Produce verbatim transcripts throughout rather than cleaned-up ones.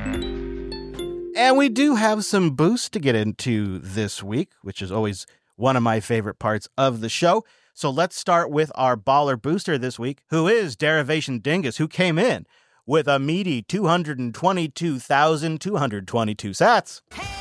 And we do have some boosts to get into this week, which is always one of my favorite parts of the show. So let's start with our baller booster this week, who is Derivation Dingus, who came in with a meaty two hundred twenty-two thousand two hundred twenty-two sats.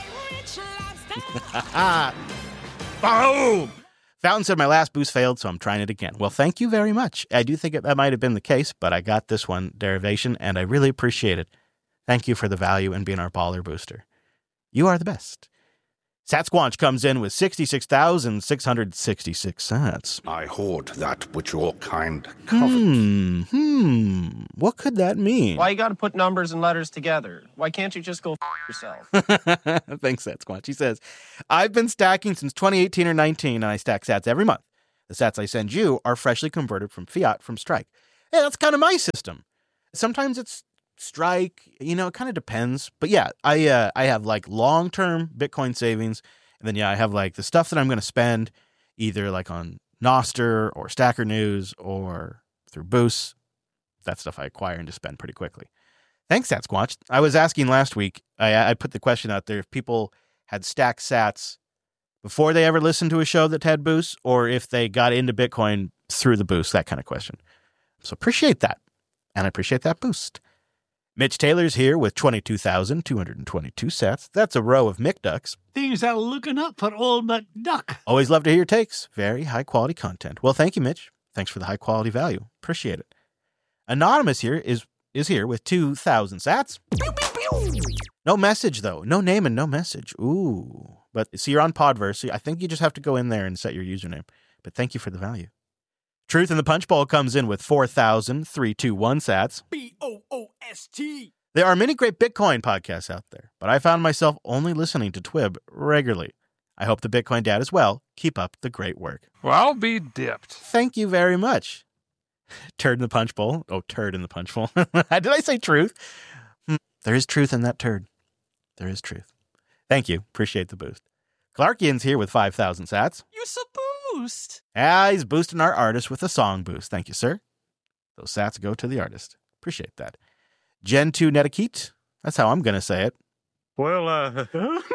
Boom! Fountain said my last boost failed, so I'm trying it again. Well, thank you very much. I do think it, that might have been the case, but I got this one, Derivation, and I really appreciate it. Thank you for the value and being our baller booster. You are the best. Satsquanch comes in with sixty-six thousand six hundred sixty-six sats. I hoard that which your kind covet. Hmm, hmm. What could that mean? Why you gotta put numbers and letters together? Why can't you just go f*** yourself? Thanks, Satsquanch. He says, I've been stacking since twenty eighteen or nineteen, and I stack sats every month. The sats I send you are freshly converted from fiat from Strike. Hey, that's kind of my system. Sometimes it's Strike, you know, it kind of depends. But yeah, I uh, I have like long-term Bitcoin savings. And then, yeah, I have like the stuff that I'm going to spend either like on Nostr or Stacker News or through Boost. That stuff I acquire and just spend pretty quickly. Thanks, Satsquatch. I was asking last week, I, I put the question out there if people had stacked sats before they ever listened to a show that had Boost or if they got into Bitcoin through the Boost, that kind of question. So appreciate that. And I appreciate that boost. Mitch Taylor's here with twenty-two thousand two hundred twenty-two sats. That's a row of McDucks. Things are looking up for old McDuck. Always love to hear your takes. Very high-quality content. Well, thank you, Mitch. Thanks for the high-quality value. Appreciate it. Anonymous here is is here with two thousand sats. Pew, pew, pew. No message, though. No name and no message. Ooh. But see, you're on Podverse. So I think you just have to go in there and set your username. But thank you for the value. Truth in the Punch Bowl comes in with four thousand three hundred twenty-one sats. B O O S T. There are many great Bitcoin podcasts out there, but I found myself only listening to Twib regularly. I hope the Bitcoin Dad as well. Keep up the great work. Well, I'll be dipped. Thank you very much. Turd in the Punch Bowl. Oh, turd in the Punch Bowl. Did I say truth? Hmm. There is truth in that turd. There is truth. Thank you. Appreciate the boost. Clarkian's here with five thousand sats. You so boost. Ah, he's boosting our artist with a song boost. Thank you, sir. Those sats go to the artist. Appreciate that. Gen two Netakit. That's how I'm going to say it. Well, uh...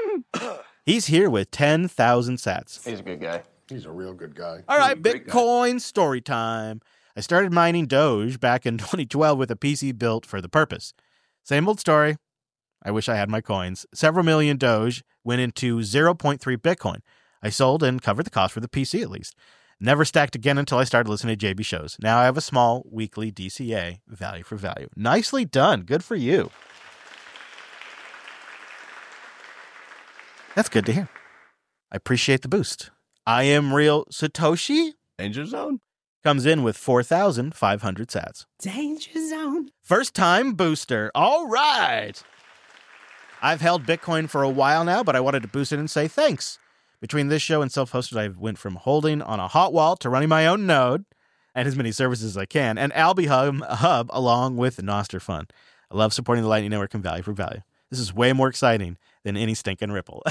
He's here with ten thousand sats. He's a good guy. He's a real good guy. All right, Great Bitcoin story time. I started mining Doge back in twenty twelve with a P C built for the purpose. Same old story. I wish I had my coins. Several million Doge went into zero point three Bitcoin. I sold and covered the cost for the P C at least. Never stacked again until I started listening to J B shows. Now I have a small weekly D C A, value for value. Nicely done. Good for you. That's good to hear. I appreciate the boost. I am real Satoshi. Danger Zone Comes in with four thousand five hundred sats. Danger Zone. First time booster. All right. I've held Bitcoin for a while now, but I wanted to boost it and say thanks. Between this show and self-hosted, I went from holding on a hot wall to running my own node and as many services as I can, and Alby Hub, Hub along with Nostr Fund. I love supporting the Lightning Network and value for value. This is way more exciting than any stinking Ripple.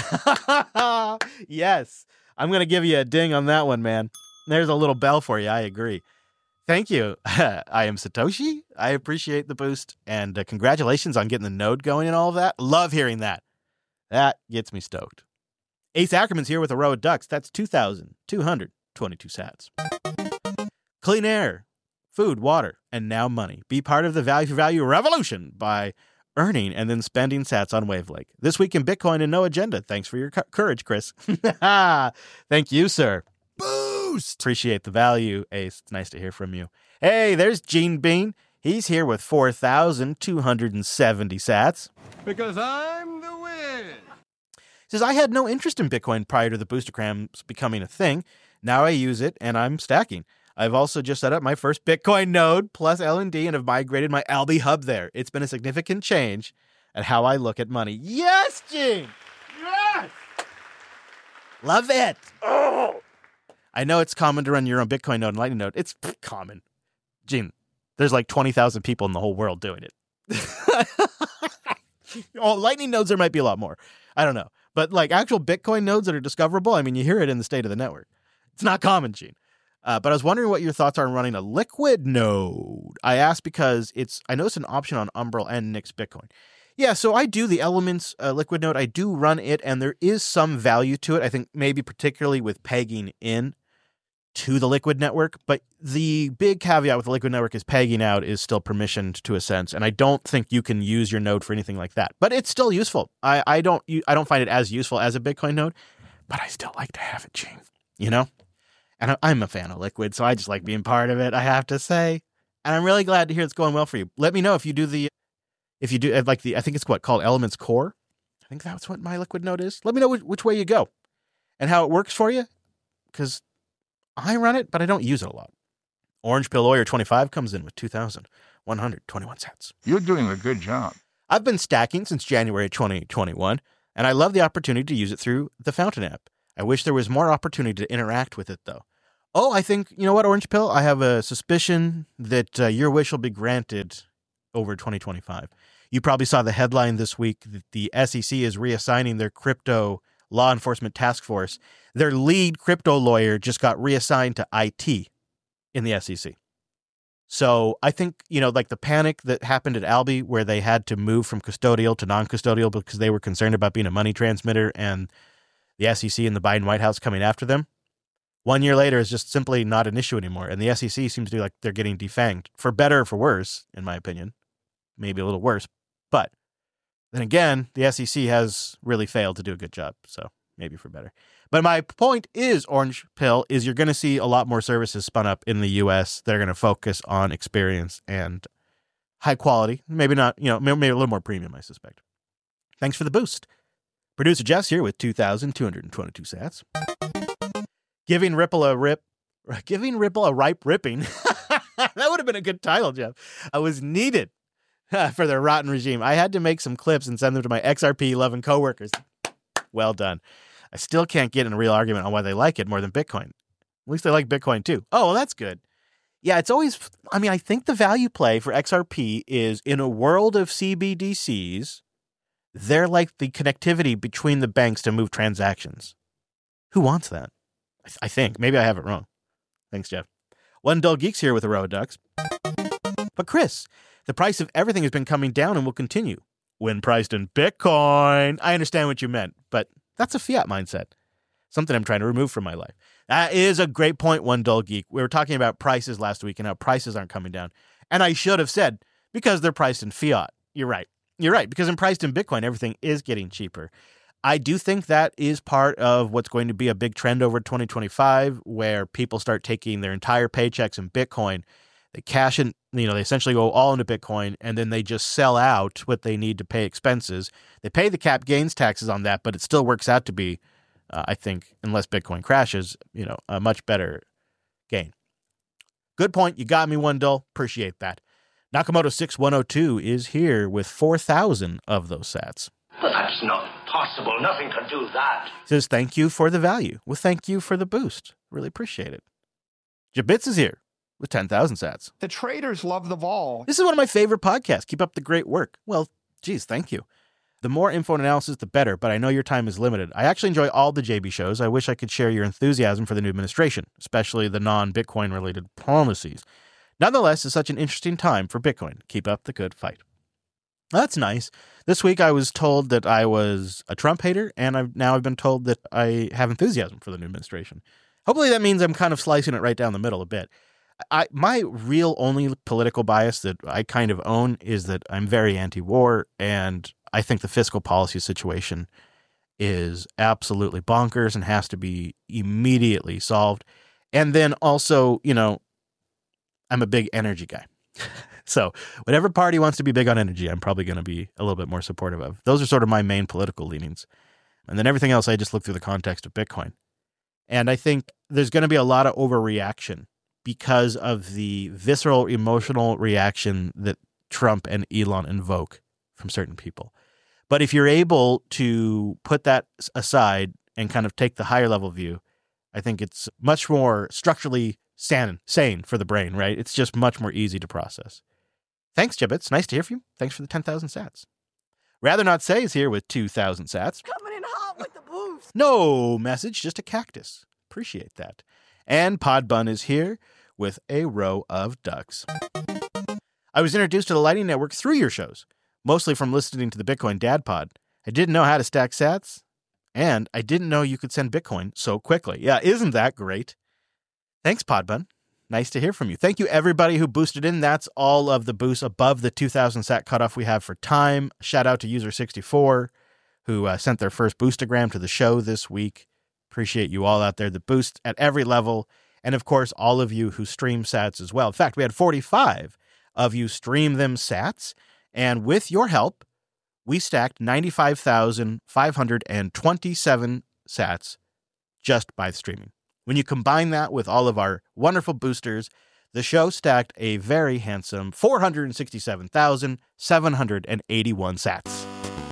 Yes. I'm going to give you a ding on that one, man. There's a little bell for you. I agree. Thank you. I am Satoshi. I appreciate the boost, and uh, congratulations on getting the node going and all of that. Love hearing that. That gets me stoked. Ace Ackerman's here with a row of ducks. That's two thousand two hundred twenty-two sats. Clean air, food, water, and now money. Be part of the value for value revolution by earning and then spending sats on Wavelake. This week in Bitcoin and no agenda. Thanks for your cu- courage, Chris. Thank you, sir. Boost. Appreciate the value, Ace. It's nice to hear from you. Hey, there's Gene Bean. He's here with four thousand two hundred seventy sats. Because I'm the win. Says, I had no interest in Bitcoin prior to the Boostergrams becoming a thing. Now I use it, and I'm stacking. I've also just set up my first Bitcoin node plus L N D and have migrated my Alby Hub there. It's been a significant change at how I look at money. Yes, Gene! Yes! Love it! Oh! I know it's common to run your own Bitcoin node and Lightning node. It's common. Gene, there's like twenty thousand people in the whole world doing it. Oh, Lightning nodes, there might be a lot more. I don't know. But like actual Bitcoin nodes that are discoverable, I mean, you hear it in the state of the network. It's not common, Gene. Uh, but I was wondering what your thoughts are on running a liquid node. I asked because it's, I noticed an option on Umbrel and Nix Bitcoin. Yeah, so I do the Elements uh, Liquid Note. I do run it, and there is some value to it. I think maybe particularly with pegging in to the Liquid network. But the big caveat with the Liquid network is pegging out is still permissioned to a sense, and I don't think you can use your node for anything like that. But it's still useful. I, I don't I don't find it as useful as a Bitcoin node, but I still like to have it, Gene. You know? And I'm a fan of Liquid, so I just like being part of it, I have to say. And I'm really glad to hear it's going well for you. Let me know if you do the If you do like the, I think it's what called Elements Core. I think that's what my Liquid node is. Let me know which, which way you go and how it works for you, because I run it, but I don't use it a lot. Orange Pill Lawyer twenty-five comes in with two thousand one hundred twenty-one cents. You're doing a good job. I've been stacking since January twenty twenty-one, and I love the opportunity to use it through the Fountain app. I wish there was more opportunity to interact with it, though. Oh, I think, you know what, Orange Pill? I have a suspicion that uh, your wish will be granted over twenty twenty-five. You probably saw the headline this week that the S E C is reassigning their crypto law enforcement task force. Their lead crypto lawyer just got reassigned to I T in the S E C. So I think, you know, like the panic that happened at Alby where they had to move from custodial to non-custodial because they were concerned about being a money transmitter and the S E C and the Biden White House coming after them. One year later is just simply not an issue anymore. And the S E C seems to be like they're getting defanged, for better or for worse, in my opinion. Maybe a little worse. But then again, the S E C has really failed to do a good job. So maybe for better. But my point is, Orange Pill, is you're going to see a lot more services spun up in the U S that are going to focus on experience and high quality. Maybe not, you know, maybe a little more premium, I suspect. Thanks for the boost. Producer Jess here with two thousand two hundred twenty-two sats. Giving Ripple a rip, giving Ripple a ripe ripping. That would have been a good title, Jeff. I was needed for their rotten regime. I had to make some clips and send them to my X R P loving coworkers. Well done. I still can't get in a real argument on why they like it more than Bitcoin. At least they like Bitcoin too. Oh, well, that's good. Yeah, it's always, I mean, I think the value play for X R P is in a world of C B D Cs, they're like the connectivity between the banks to move transactions. Who wants that? I, th- I think. Maybe I have it wrong. Thanks, Jeff. One Dull Geeks here with a row of ducks. But Chris, the price of everything has been coming down and will continue. When priced in Bitcoin. I understand what you meant, but that's a fiat mindset. Something I'm trying to remove from my life. That is a great point, One Dull Geek. We were talking about prices last week and how prices aren't coming down. And I should have said, because they're priced in fiat. You're right. You're right. Because in priced in Bitcoin, everything is getting cheaper. I do think that is part of what's going to be a big trend over twenty twenty-five, where people start taking their entire paychecks in Bitcoin. They cash in, you know, they essentially go all into Bitcoin, and then they just sell out what they need to pay expenses. They pay the cap gains taxes on that, but it still works out to be, uh, I think, unless Bitcoin crashes, you know, a much better gain. Good point. You got me, One Dull. Appreciate that. Nakamoto six one oh two is here with four thousand of those sats. But that's not possible. Nothing can do that. Says, thank you for the value. Well, thank you for the boost. Really appreciate it. Jabitz is here with ten thousand sats. The traders love the vol. This is one of my favorite podcasts. Keep up the great work. Well, geez, thank you. The more info and analysis, the better, but I know your time is limited. I actually enjoy all the J B shows. I wish I could share your enthusiasm for the new administration, especially the non-Bitcoin related policies. Nonetheless, it's such an interesting time for Bitcoin. Keep up the good fight. That's nice. This week I was told that I was a Trump hater, and I've now I've been told that I have enthusiasm for the new administration. Hopefully that means I'm kind of slicing it right down the middle a bit. I my real only political bias that I kind of own is that I'm very anti-war, and I think the fiscal policy situation is absolutely bonkers and has to be immediately solved. And then also, you know, I'm a big energy guy. So whatever party wants to be big on energy, I'm probably going to be a little bit more supportive of. Those are sort of my main political leanings. And then everything else, I just look through the context of Bitcoin. And I think there's going to be a lot of overreaction because of the visceral, emotional reaction that Trump and Elon invoke from certain people. But if you're able to put that aside and kind of take the higher level view, I think it's much more structurally sane, sane for the brain, right? It's just much more easy to process. Thanks, Jibbits. Nice to hear from you. Thanks for the ten thousand sats. Rather Not Say is here with two thousand sats. Coming in hot with the boost. No message, just a cactus. Appreciate that. And Podbun is here with a row of ducks. I was introduced to the Lightning Network through your shows. mostly from listening to the Bitcoin Dad Pod. I didn't know how to stack sats, and I didn't know you could send Bitcoin so quickly. Yeah, isn't that great? Thanks, Podbun. Nice to hear from you. Thank you, everybody who boosted in. That's all of the boosts above the two thousand sat cutoff we have for time. Shout out to user sixty-four, who uh, sent their first boostagram to the show this week. Appreciate you all out there that boost at every level. And, of course, all of you who stream sats as well. In fact, we had forty-five of you stream them sats. And with your help, we stacked ninety-five thousand five hundred twenty-seven sats just by streaming. When you combine that with all of our wonderful boosters, the show stacked a very handsome four hundred sixty-seven thousand seven hundred eighty-one sats.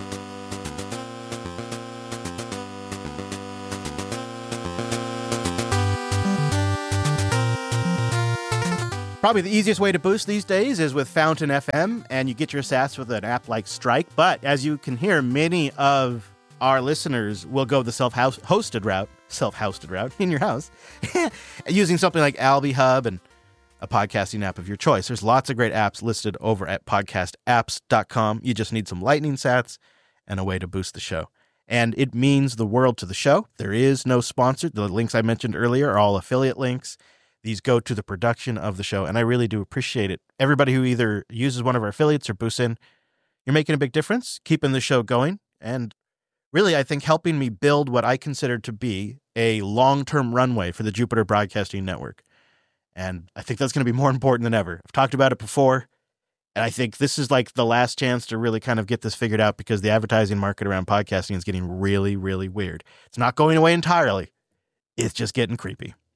Probably the easiest way to boost these days is with Fountain F M, and you get your sats with an app like Strike. But as you can hear, many of our listeners will go the self-hosted route, self-hosted route in your house, using something like Alby Hub and a podcasting app of your choice. There's lots of great apps listed over at podcast apps dot com. You just need some Lightning sats and a way to boost the show. And it means the world to the show. There is no sponsor. The links I mentioned earlier are all affiliate links. These go to the production of the show, and I really do appreciate it. Everybody who either uses one of our affiliates or boosts in, you're making a big difference, keeping the show going, and really, I think, helping me build what I consider to be a long-term runway for the Jupiter Broadcasting Network. And I think that's going to be more important than ever. I've talked about it before, and I think this is like the last chance to really kind of get this figured out because the advertising market around podcasting is getting really, really weird. It's not going away entirely. It's just getting creepy.